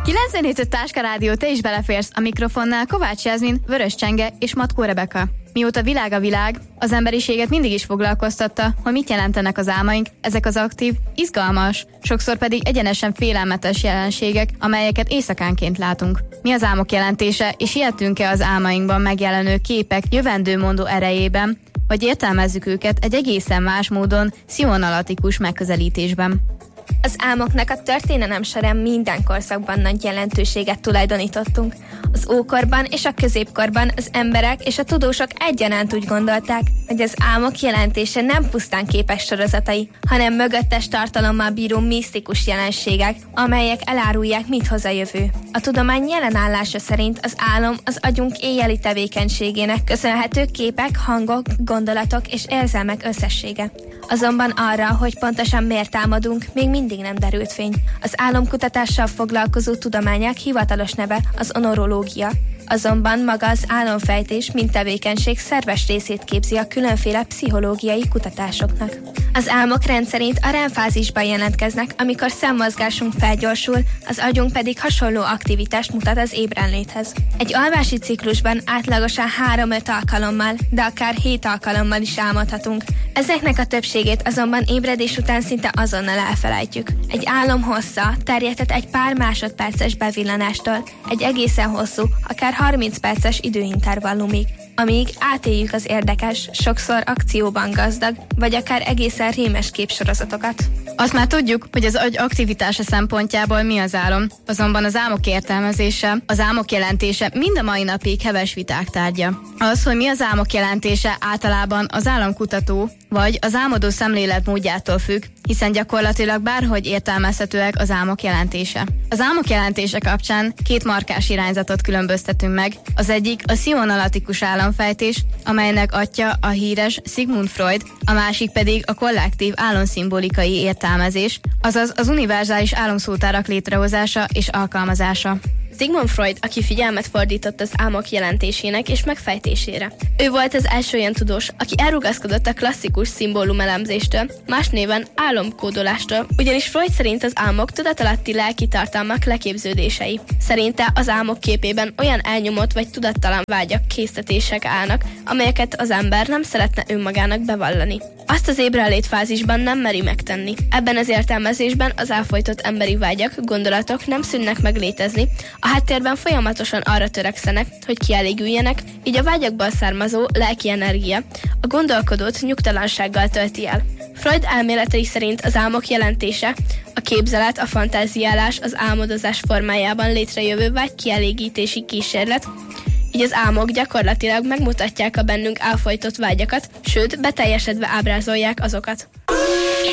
97.5 Táska Rádió, te is beleférsz a mikrofonnál. Kovács Jászmin, Vörös Csenge és Matkó Rebeka. Mióta világ a világ, az emberiséget mindig is foglalkoztatta, hogy mit jelentenek az álmaink, ezek az aktív, izgalmas, sokszor pedig egyenesen félelmetes jelenségek, amelyeket éjszakánként látunk. Mi az álmok jelentése, és hihetünk-e az álmainkban megjelenő képek jövendőmondó erejében, vagy értelmezzük őket egy egészen más módon, pszichoanalitikus megközelítésben? Az álmoknak a történelem során minden korszakban nagy jelentőséget tulajdonítottunk. Az ókorban és a középkorban az emberek és a tudósok egyaránt úgy gondolták, hogy az álmok jelentése nem pusztán képes sorozatai, hanem mögöttes tartalommal bíró misztikus jelenségek, amelyek elárulják, mit hoz a jövő. A tudomány jelenállása szerint az álom az agyunk éjjeli tevékenységének köszönhető képek, hangok, gondolatok és érzelmek összessége. Azonban arra, hogy pontosan miért álmodunk, még mindig nem derült fény. Az álomkutatással foglalkozó tudományák hivatalos neve az onorológia. Azonban maga az álomfejtés, mint tevékenység szerves részét képzi a különféle pszichológiai kutatásoknak. Az álmok rendszerint a REM-fázisban jelentkeznek, amikor szemmozgásunk felgyorsul, az agyunk pedig hasonló aktivitást mutat az ébrenléthez. Egy alvási ciklusban átlagosan 3-5 alkalommal, de akár 7 alkalommal is álmodhatunk. Ezeknek a többségét azonban ébredés után szinte azonnal elfelejtjük. Egy álom hossza terjedhet egy pár másodperces bevillanástól, egy egészen hosszú, akár 30 perces időintervallumig, amíg átéljük az érdekes, sokszor akcióban gazdag, vagy akár egészen rémes képsorozatokat. Azt már tudjuk, hogy az agy aktivitása szempontjából mi az álom, azonban az álmok értelmezése, az álmok jelentése mind a mai napig heves viták tárgya. Az, hogy mi az álmok jelentése, általában az álomkutató vagy az álmodó szemlélet módjától függ, hiszen gyakorlatilag bárhogy értelmezhetőek az álmok jelentése. Az álmok jelentése kapcsán 2 markás irányzatot különböztetünk meg. Az egyik a pszichoanalitikus álomfejtés, amelynek atya a híres Sigmund Freud, a másik pedig a kollektív álomszimbolikai értelmezés, azaz az univerzális álomszótárak létrehozása és alkalmazása. Sigmund Freud, aki figyelmet fordított az álmok jelentésének és megfejtésére. Ő volt az első olyan tudós, aki elrugaszkodott a klasszikus szimbólumelemzéstől, más néven álomkódolástól, ugyanis Freud szerint az álmok tudatalatti lelki tartalmak leképződései. Szerinte az álmok képében olyan elnyomott vagy tudattalan vágyak, késztetések állnak, amelyeket az ember nem szeretne önmagának bevallani. Azt az ébrenlét fázisban nem meri megtenni. Ebben az értelmezésben az elfojtott emberi vágyak, gondolatok nem szűnnek meg létezni, a háttérben folyamatosan arra törekszenek, hogy kielégüljenek, így a vágyakból származó lelki energia a gondolkodót nyugtalansággal tölti el. Freud elméletei szerint az álmok jelentése, a képzelet, a fantáziálás az álmodozás formájában létrejövő vágy kielégítési kísérlet, így az álmok gyakorlatilag megmutatják a bennünk elfojtott vágyakat, sőt, beteljesedve ábrázolják azokat.